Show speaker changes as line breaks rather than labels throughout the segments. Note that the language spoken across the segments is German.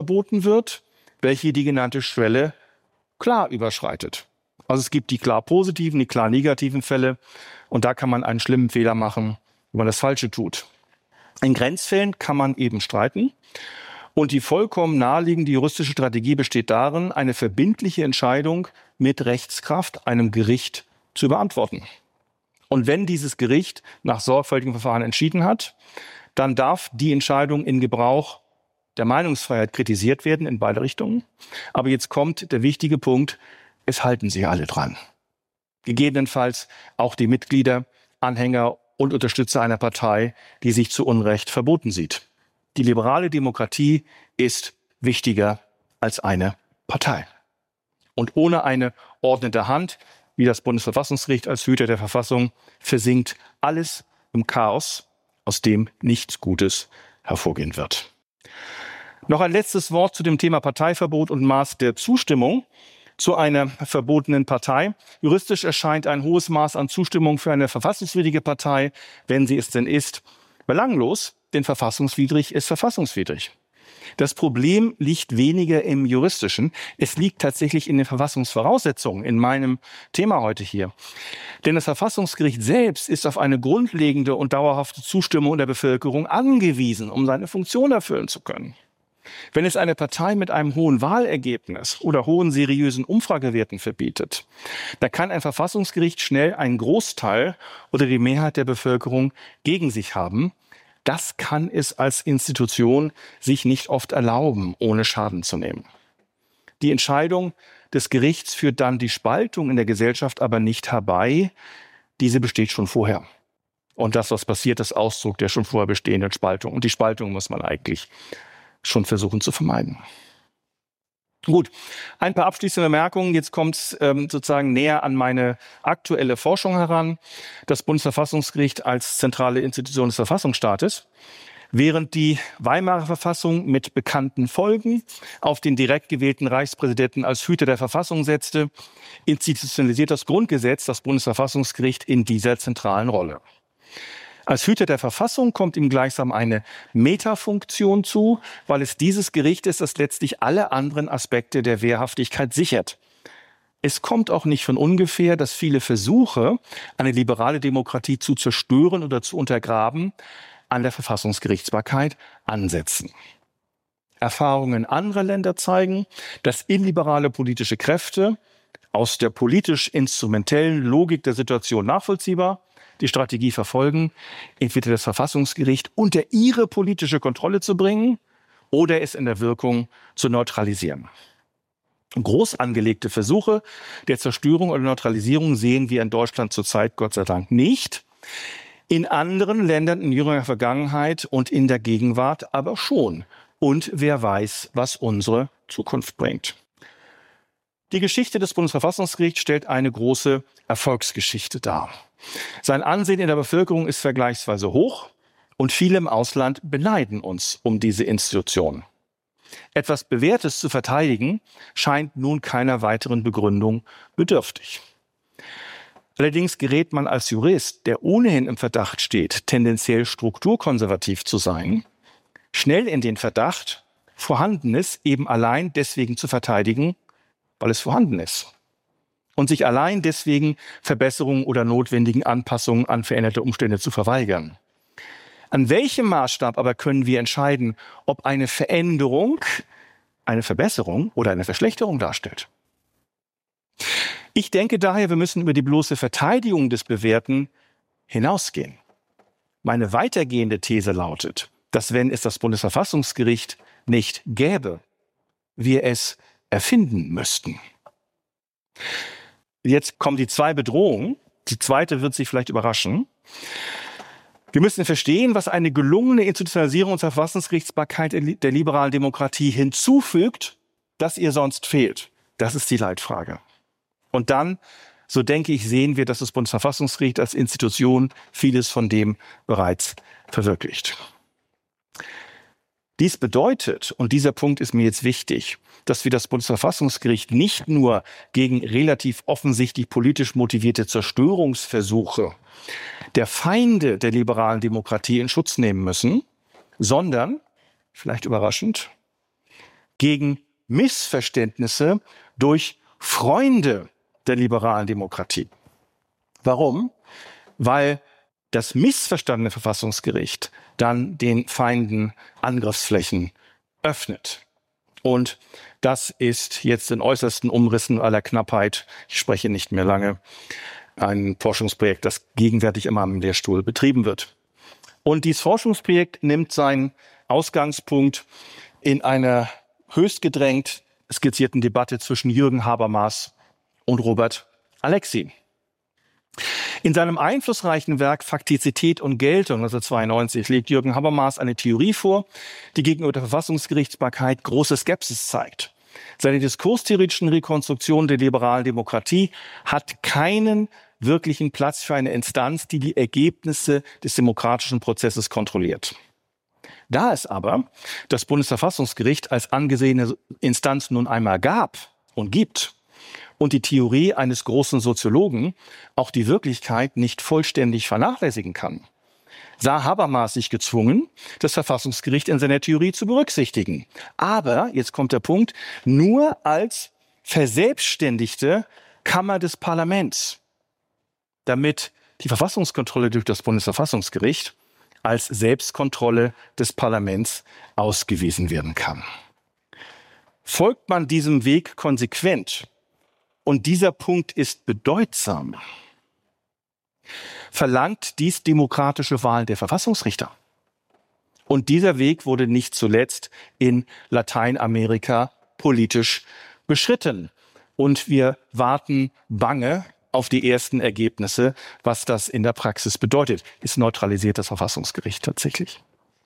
verboten wird, welche die genannte Schwelle klar überschreitet. Also es gibt die klar positiven, die klar negativen Fälle und da kann man einen schlimmen Fehler machen, wenn man das Falsche tut. In Grenzfällen kann man eben streiten und die vollkommen naheliegende juristische Strategie besteht darin, eine verbindliche Entscheidung mit Rechtskraft einem Gericht zu überantworten. Und wenn dieses Gericht nach sorgfältigem Verfahren entschieden hat, dann darf die Entscheidung in Gebrauch der Meinungsfreiheit kritisiert werden in beide Richtungen. Aber jetzt kommt der wichtige Punkt, es halten sich alle dran. Gegebenenfalls auch die Mitglieder, Anhänger und Unterstützer einer Partei, die sich zu Unrecht verboten sieht. Die liberale Demokratie ist wichtiger als eine Partei. Und ohne eine ordnende Hand, wie das Bundesverfassungsgericht als Hüter der Verfassung, versinkt alles im Chaos, aus dem nichts Gutes hervorgehen wird. Noch ein letztes Wort zu dem Thema Parteiverbot und Maß der Zustimmung zu einer verbotenen Partei. Juristisch erscheint ein hohes Maß an Zustimmung für eine verfassungswidrige Partei, wenn sie es denn ist, belanglos, denn verfassungswidrig ist verfassungswidrig. Das Problem liegt weniger im Juristischen, es liegt tatsächlich in den Verfassungsvoraussetzungen, in meinem Thema heute hier. Denn das Verfassungsgericht selbst ist auf eine grundlegende und dauerhafte Zustimmung der Bevölkerung angewiesen, um seine Funktion erfüllen zu können. Wenn es eine Partei mit einem hohen Wahlergebnis oder hohen seriösen Umfragewerten verbietet, dann kann ein Verfassungsgericht schnell einen Großteil oder die Mehrheit der Bevölkerung gegen sich haben. Das kann es als Institution sich nicht oft erlauben, ohne Schaden zu nehmen. Die Entscheidung des Gerichts führt dann die Spaltung in der Gesellschaft aber nicht herbei. Diese besteht schon vorher. Und das, was passiert, ist Ausdruck der schon vorher bestehenden Spaltung. Und die Spaltung muss man eigentlich schon versuchen zu vermeiden. Gut, ein paar abschließende Bemerkungen. Jetzt kommt es sozusagen näher an meine aktuelle Forschung heran. Das Bundesverfassungsgericht als zentrale Institution des Verfassungsstaates. Während die Weimarer Verfassung mit bekannten Folgen auf den direkt gewählten Reichspräsidenten als Hüter der Verfassung setzte, institutionalisiert das Grundgesetz das Bundesverfassungsgericht in dieser zentralen Rolle. Als Hüter der Verfassung kommt ihm gleichsam eine Metafunktion zu, weil es dieses Gericht ist, das letztlich alle anderen Aspekte der Wehrhaftigkeit sichert. Es kommt auch nicht von ungefähr, dass viele Versuche, eine liberale Demokratie zu zerstören oder zu untergraben, an der Verfassungsgerichtsbarkeit ansetzen. Erfahrungen anderer Länder zeigen, dass illiberale politische Kräfte aus der politisch-instrumentellen Logik der Situation nachvollziehbar die Strategie verfolgen, entweder das Verfassungsgericht unter ihre politische Kontrolle zu bringen oder es in der Wirkung zu neutralisieren. Groß angelegte Versuche der Zerstörung oder Neutralisierung sehen wir in Deutschland zurzeit Gott sei Dank nicht. In anderen Ländern in jüngerer Vergangenheit und in der Gegenwart aber schon. Und wer weiß, was unsere Zukunft bringt. Die Geschichte des Bundesverfassungsgerichts stellt eine große Erfolgsgeschichte dar. Sein Ansehen in der Bevölkerung ist vergleichsweise hoch und viele im Ausland beneiden uns um diese Institution. Etwas Bewährtes zu verteidigen scheint nun keiner weiteren Begründung bedürftig. Allerdings gerät man als Jurist, der ohnehin im Verdacht steht, tendenziell strukturkonservativ zu sein, schnell in den Verdacht, Vorhandenes eben allein deswegen zu verteidigen, weil es vorhanden ist. Und sich allein deswegen Verbesserungen oder notwendigen Anpassungen an veränderte Umstände zu verweigern. An welchem Maßstab aber können wir entscheiden, ob eine Veränderung eine Verbesserung oder eine Verschlechterung darstellt? Ich denke daher, wir müssen über die bloße Verteidigung des Bewährten hinausgehen. Meine weitergehende These lautet, dass wenn es das Bundesverfassungsgericht nicht gäbe, wir es erfinden müssten. Jetzt kommen die zwei Bedrohungen. Die zweite wird Sie vielleicht überraschen. Wir müssen verstehen, was eine gelungene Institutionalisierung der Verfassungsgerichtsbarkeit der liberalen Demokratie hinzufügt, das ihr sonst fehlt. Das ist die Leitfrage. Und dann, so denke ich, sehen wir, dass das Bundesverfassungsgericht als Institution vieles von dem bereits verwirklicht. Dies bedeutet, und dieser Punkt ist mir jetzt wichtig, dass wir das Bundesverfassungsgericht nicht nur gegen relativ offensichtlich politisch motivierte Zerstörungsversuche der Feinde der liberalen Demokratie in Schutz nehmen müssen, sondern, vielleicht überraschend, gegen Missverständnisse durch Freunde der liberalen Demokratie. Warum? Weil das missverstandene Verfassungsgericht dann den Feinden Angriffsflächen öffnet. Und das ist jetzt in äußersten Umrissen aller Knappheit, ich spreche nicht mehr lange, ein Forschungsprojekt, das gegenwärtig immer am Lehrstuhl betrieben wird. Und dieses Forschungsprojekt nimmt seinen Ausgangspunkt in einer höchst gedrängt skizzierten Debatte zwischen Jürgen Habermas und Robert Alexy. In seinem einflussreichen Werk Faktizität und Geltung 1992 legt Jürgen Habermas eine Theorie vor, die gegenüber der Verfassungsgerichtsbarkeit große Skepsis zeigt. Seine diskurstheoretischen Rekonstruktionen der liberalen Demokratie hat keinen wirklichen Platz für eine Instanz, die die Ergebnisse des demokratischen Prozesses kontrolliert. Da es aber das Bundesverfassungsgericht als angesehene Instanz nun einmal gab und gibt und die Theorie eines großen Soziologen auch die Wirklichkeit nicht vollständig vernachlässigen kann, sah Habermas sich gezwungen, das Verfassungsgericht in seiner Theorie zu berücksichtigen. Aber, jetzt kommt der Punkt, nur als verselbstständigte Kammer des Parlaments, damit die Verfassungskontrolle durch das Bundesverfassungsgericht als Selbstkontrolle des Parlaments ausgewiesen werden kann. Folgt man diesem Weg konsequent, und dieser Punkt ist bedeutsam, verlangt dies demokratische Wahlen der Verfassungsrichter. Und dieser Weg wurde nicht zuletzt in Lateinamerika politisch beschritten. Und wir warten bange auf die ersten Ergebnisse, was das in der Praxis bedeutet. Es neutralisiert das Verfassungsgericht tatsächlich.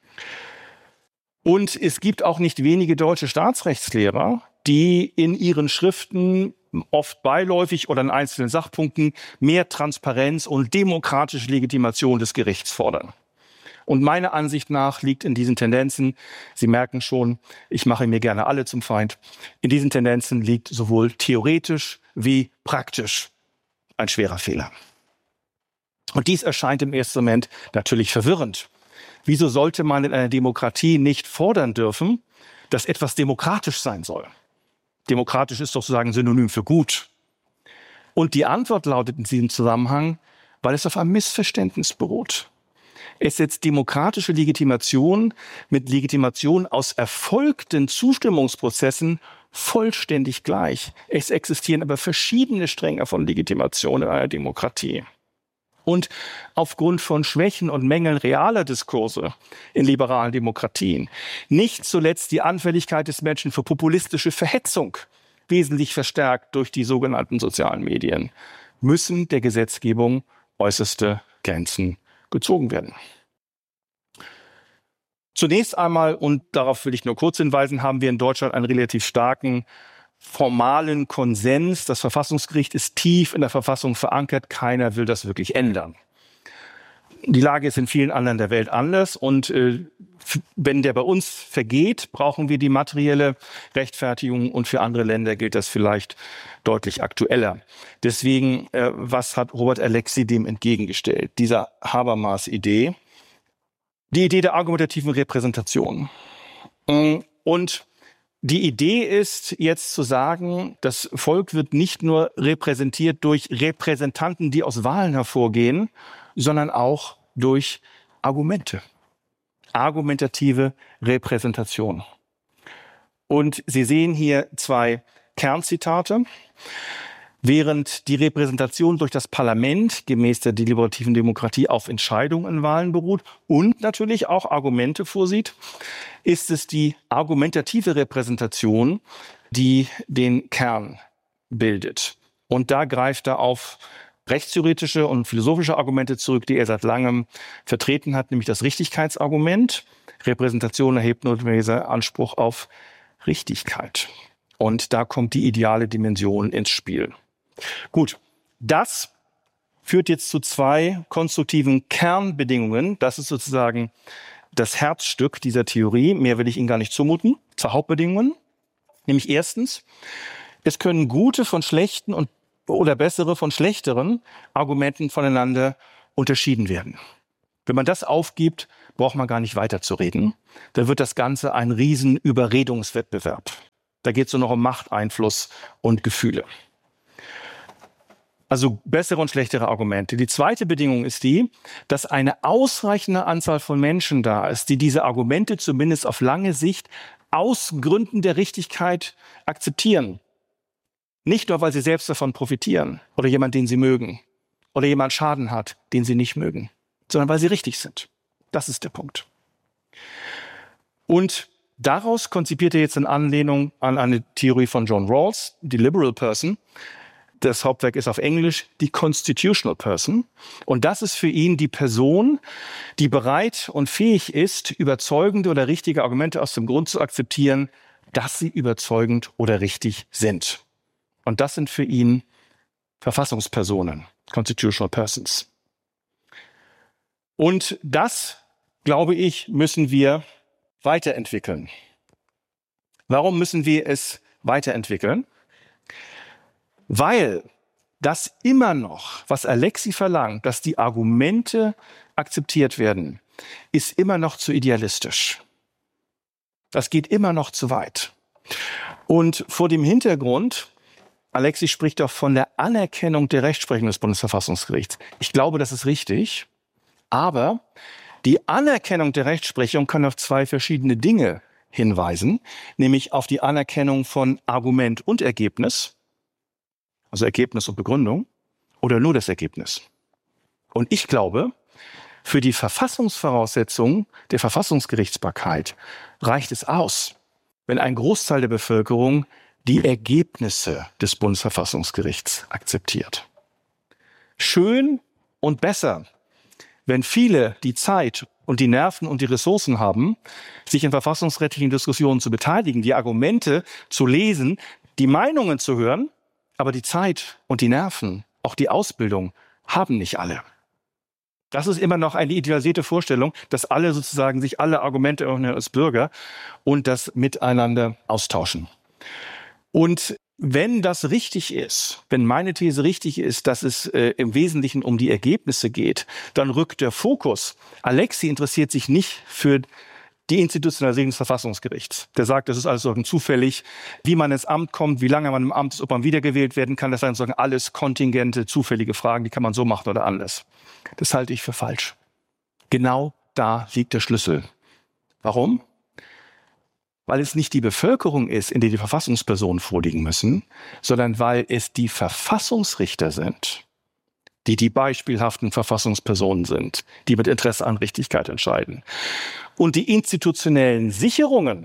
Und es gibt auch nicht wenige deutsche Staatsrechtslehrer, die in ihren Schriften oft beiläufig oder in einzelnen Sachpunkten mehr Transparenz und demokratische Legitimation des Gerichts fordern. Und meiner Ansicht nach liegt in diesen Tendenzen, Sie merken schon, ich mache mir gerne alle zum Feind, in diesen Tendenzen liegt sowohl theoretisch wie praktisch ein schwerer Fehler. Und dies erscheint im ersten Moment natürlich verwirrend. Wieso sollte man in einer Demokratie nicht fordern dürfen, dass etwas demokratisch sein soll? Demokratisch ist doch sozusagen Synonym für gut. Und die Antwort lautet in diesem Zusammenhang, weil es auf einem Missverständnis beruht. Es setzt demokratische Legitimation mit Legitimation aus erfolgten Zustimmungsprozessen vollständig gleich. Es existieren aber verschiedene Stränge von Legitimation in einer Demokratie. Und aufgrund von Schwächen und Mängeln realer Diskurse in liberalen Demokratien, nicht zuletzt die Anfälligkeit des Menschen für populistische Verhetzung, wesentlich verstärkt durch die sogenannten sozialen Medien, müssen der Gesetzgebung äußerste Grenzen gezogen werden. Zunächst einmal, und darauf will ich nur kurz hinweisen, haben wir in Deutschland einen relativ starken formalen Konsens. Das Verfassungsgericht ist tief in der Verfassung verankert. Keiner will das wirklich ändern. Die Lage ist in vielen anderen der Welt anders. Und wenn der bei uns vergeht, brauchen wir die materielle Rechtfertigung. Und für andere Länder gilt das vielleicht deutlich aktueller. Deswegen, was hat Robert Alexy dem entgegengestellt? Dieser Habermas-Idee. Die Idee der argumentativen Repräsentation. Und die Idee ist jetzt zu sagen, das Volk wird nicht nur repräsentiert durch Repräsentanten, die aus Wahlen hervorgehen, sondern auch durch Argumente. Argumentative Repräsentation. Und Sie sehen hier zwei Kernzitate. Während die Repräsentation durch das Parlament gemäß der deliberativen Demokratie auf Entscheidungen in Wahlen beruht und natürlich auch Argumente vorsieht, ist es die argumentative Repräsentation, die den Kern bildet. Und da greift er auf rechtstheoretische und philosophische Argumente zurück, die er seit langem vertreten hat, nämlich das Richtigkeitsargument. Repräsentation erhebt notwendigerweise Anspruch auf Richtigkeit. Und da kommt die ideale Dimension ins Spiel. Gut, das führt jetzt zu zwei konstruktiven Kernbedingungen. Das ist sozusagen das Herzstück dieser Theorie. Mehr will ich Ihnen gar nicht zumuten. Zwei Hauptbedingungen. Nämlich erstens, es können gute von schlechten oder bessere von schlechteren Argumenten voneinander unterschieden werden. Wenn man das aufgibt, braucht man gar nicht weiterzureden. Da wird das Ganze ein riesen Überredungswettbewerb. Da geht es nur noch um Macht, Einfluss und Gefühle. Also bessere und schlechtere Argumente. Die zweite Bedingung ist die, dass eine ausreichende Anzahl von Menschen da ist, die diese Argumente zumindest auf lange Sicht aus Gründen der Richtigkeit akzeptieren. Nicht nur, weil sie selbst davon profitieren oder jemand, den sie mögen oder jemand Schaden hat, den sie nicht mögen, sondern weil sie richtig sind. Das ist der Punkt. Und daraus konzipiert er jetzt in Anlehnung an eine Theorie von John Rawls, die Liberal Person. Das Hauptwerk ist auf Englisch, die Constitutional Person. Und das ist für ihn die Person, die bereit und fähig ist, überzeugende oder richtige Argumente aus dem Grund zu akzeptieren, dass sie überzeugend oder richtig sind. Und das sind für ihn Verfassungspersonen, Constitutional Persons. Und das, glaube ich, müssen wir weiterentwickeln. Warum müssen wir es weiterentwickeln? Weil das immer noch, was Alexis verlangt, dass die Argumente akzeptiert werden, ist immer noch zu idealistisch. Das geht immer noch zu weit. Und vor dem Hintergrund, Alexis spricht doch von der Anerkennung der Rechtsprechung des Bundesverfassungsgerichts. Ich glaube, das ist richtig. Aber die Anerkennung der Rechtsprechung kann auf zwei verschiedene Dinge hinweisen, nämlich auf die Anerkennung von Argument und Ergebnis, also Ergebnis und Begründung, oder nur das Ergebnis. Und ich glaube, für die Verfassungsvoraussetzungen der Verfassungsgerichtsbarkeit reicht es aus, wenn ein Großteil der Bevölkerung die Ergebnisse des Bundesverfassungsgerichts akzeptiert. Schön und besser, wenn viele die Zeit und die Nerven und die Ressourcen haben, sich in verfassungsrechtlichen Diskussionen zu beteiligen, die Argumente zu lesen, die Meinungen zu hören, aber die Zeit und die Nerven, auch die Ausbildung, haben nicht alle. Das ist immer noch eine idealisierte Vorstellung, dass alle sozusagen sich alle Argumente als Bürger und das miteinander austauschen. Und wenn das richtig ist, wenn meine These richtig ist, dass es im Wesentlichen um die Ergebnisse geht, dann rückt der Fokus. Alexis interessiert sich nicht für die Institutionalisierung des Verfassungsgerichts. Der sagt, das ist alles zufällig, wie man ins Amt kommt, wie lange man im Amt ist, ob man wiedergewählt werden kann. Das sind sozusagen alles kontingente, zufällige Fragen, die kann man so machen oder anders. Das halte ich für falsch. Genau da liegt der Schlüssel. Warum? Weil es nicht die Bevölkerung ist, in der die Verfassungspersonen vorliegen müssen, sondern weil es die Verfassungsrichter sind, die beispielhaften Verfassungspersonen sind, die mit Interesse an Richtigkeit entscheiden. Und die institutionellen Sicherungen,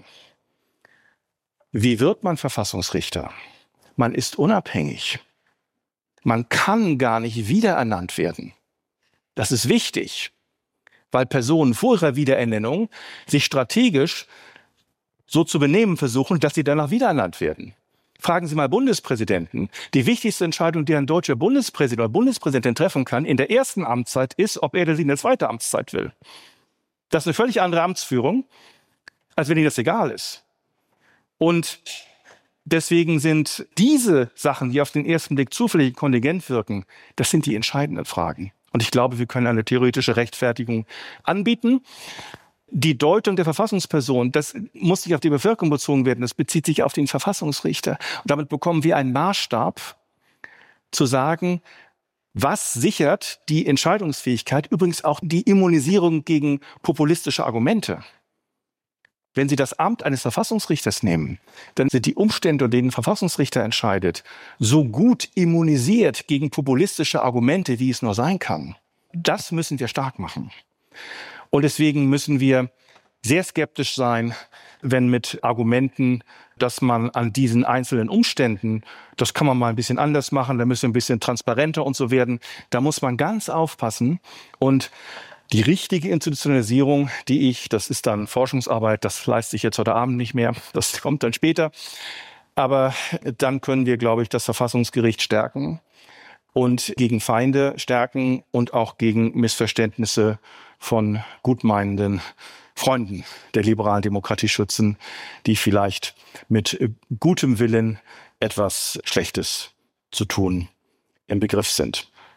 wie wird man Verfassungsrichter? Man ist unabhängig. Man kann gar nicht wiederernannt werden. Das ist wichtig, weil Personen vor ihrer Wiederernennung sich strategisch so zu benehmen versuchen, dass sie danach wiederernannt werden. Fragen Sie mal Bundespräsidenten. Die wichtigste Entscheidung, die ein deutscher Bundespräsident oder Bundespräsidentin treffen kann in der ersten Amtszeit, ist, ob er oder sie eine zweite Amtszeit will. Das ist eine völlig andere Amtsführung, als wenn Ihnen das egal ist. Und deswegen sind diese Sachen, die auf den ersten Blick zufällig kontingent wirken, das sind die entscheidenden Fragen. Und ich glaube, wir können eine theoretische Rechtfertigung anbieten. Die Deutung der Verfassungsperson, das muss nicht auf die Bevölkerung bezogen werden, das bezieht sich auf den Verfassungsrichter. Und damit bekommen wir einen Maßstab, zu sagen, was sichert die Entscheidungsfähigkeit, übrigens auch die Immunisierung gegen populistische Argumente. Wenn Sie das Amt eines Verfassungsrichters nehmen, dann sind die Umstände, unter denen ein Verfassungsrichter entscheidet, so gut immunisiert gegen populistische Argumente, wie es nur sein kann. Das müssen wir stark machen. Und deswegen müssen wir sehr skeptisch sein, wenn mit Argumenten, dass man an diesen einzelnen Umständen, das kann man mal ein bisschen anders machen, da müssen wir ein bisschen transparenter und so werden. Da muss man ganz aufpassen. Und die richtige Institutionalisierung, das ist dann Forschungsarbeit, das leiste ich jetzt heute Abend nicht mehr, das kommt dann später. Aber dann können wir, glaube ich, das Verfassungsgericht stärken und gegen Feinde stärken und auch gegen Missverständnisse von gutmeinenden Freunden der liberalen Demokratie schützen, die vielleicht mit gutem Willen etwas Schlechtes zu tun im Begriff sind.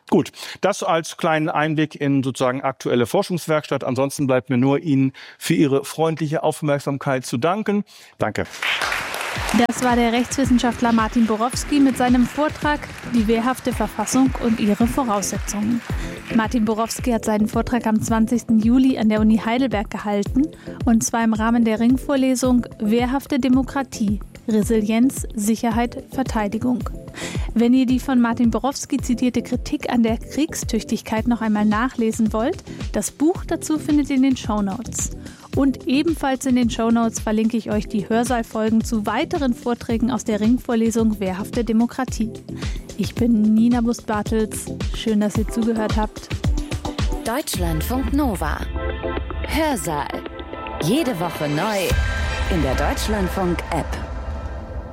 Gut, das als kleinen Einblick in sozusagen aktuelle Forschungswerkstatt. Ansonsten bleibt mir nur Ihnen für Ihre freundliche Aufmerksamkeit zu danken. Danke.
Das war der Rechtswissenschaftler Martin Borowski mit seinem Vortrag Die wehrhafte Verfassung und ihre Voraussetzungen. Martin Borowski hat seinen Vortrag am 20. Juli an der Uni Heidelberg gehalten, und zwar im Rahmen der Ringvorlesung Wehrhafte Demokratie, Resilienz, Sicherheit, Verteidigung. Wenn ihr die von Martin Borowski zitierte Kritik an der Kriegstüchtigkeit noch einmal nachlesen wollt, das Buch dazu findet ihr in den Shownotes. Und ebenfalls in den Shownotes verlinke ich euch die Hörsaalfolgen zu weiteren Vorträgen aus der Ringvorlesung Wehrhafte Demokratie. Ich bin Nina Bust-Bartels. Schön, dass ihr zugehört habt.
Deutschlandfunk Nova. Hörsaal. Jede Woche neu in der Deutschlandfunk-App.